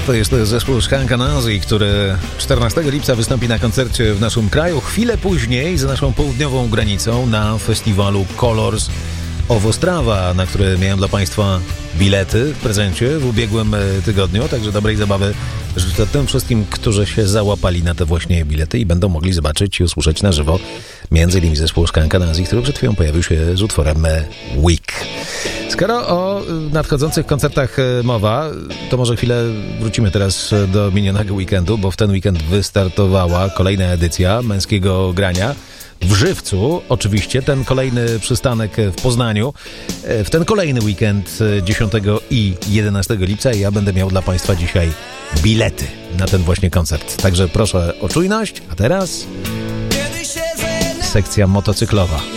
To jest zespół Skanka-Nazi, który 14 lipca wystąpi na koncercie w naszym kraju. Chwilę później za naszą południową granicą na festiwalu Colors of Ostrava, na które miałem dla Państwa bilety w prezencie w ubiegłym tygodniu. Także dobrej zabawy życzę tym wszystkim, którzy się załapali na te właśnie bilety i będą mogli zobaczyć i usłyszeć na żywo m.in. zespół Skanka-Nazi, który przed chwilą pojawił się z utworem Week. Skoro o nadchodzących koncertach mowa, to może chwilę wrócimy teraz do minionego weekendu, bo w ten weekend wystartowała kolejna edycja Męskiego Grania w Żywcu. Oczywiście ten kolejny przystanek w Poznaniu w ten kolejny weekend 10 i 11 lipca i ja będę miał dla Państwa dzisiaj bilety na ten właśnie koncert. Także proszę o czujność, a teraz sekcja motocyklowa.